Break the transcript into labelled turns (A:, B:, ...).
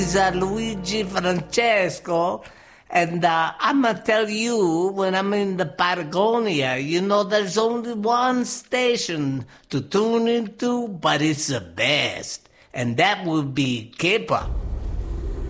A: is Luigi Francesco, and I'm going to tell you when I'm in the Patagonia, there's only one station to tune into, but it's the best, and that would be Kepa.